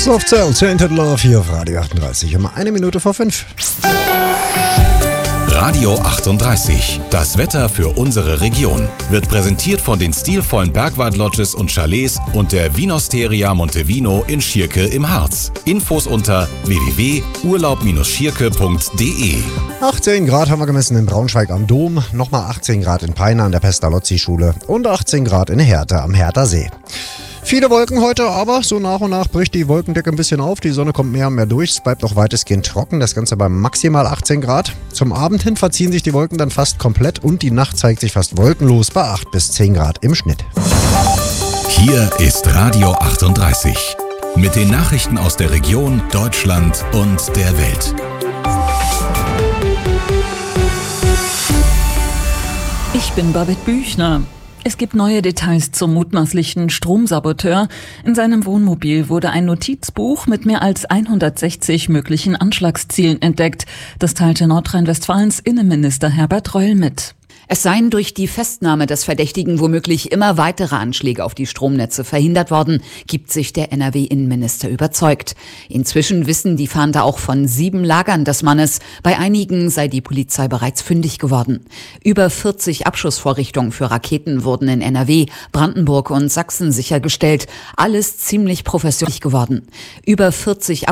Soft Cell, Tainted Love hier auf Radio 38, immer 1:05. Radio 38, das Wetter für unsere Region, wird präsentiert von den stilvollen Bergwald-Lodges und Chalets und der Vinosteria Montevino in Schierke im Harz. Infos unter www.urlaub-schierke.de. 18 Grad haben wir gemessen in Braunschweig am Dom, nochmal 18 Grad in Peine an der Pestalozzi-Schule und 18 Grad in Hertha am Hertha-See. Viele Wolken heute, aber so nach und nach bricht die Wolkendecke ein bisschen auf. Die Sonne kommt mehr und mehr durch. Es bleibt auch weitestgehend trocken. Das Ganze bei maximal 18 Grad. Zum Abend hin verziehen sich die Wolken dann fast komplett und die Nacht zeigt sich fast wolkenlos bei 8 bis 10 Grad im Schnitt. Hier ist Radio 38 mit den Nachrichten aus der Region, Deutschland und der Welt. Ich bin Babette Büchner. Es gibt neue Details zum mutmaßlichen Stromsaboteur. In seinem Wohnmobil wurde ein Notizbuch mit mehr als 160 möglichen Anschlagszielen entdeckt. Das teilte Nordrhein-Westfalens Innenminister Herbert Reul mit. Es seien durch die Festnahme des Verdächtigen womöglich immer weitere Anschläge auf die Stromnetze verhindert worden, gibt sich der NRW-Innenminister überzeugt. Inzwischen wissen die Fahnder auch von 7 Lagern des Mannes. Bei einigen sei die Polizei bereits fündig geworden. Über 40 Abschussvorrichtungen für Raketen wurden in NRW, Brandenburg und Sachsen sichergestellt. Alles ziemlich professionell geworden. Über 40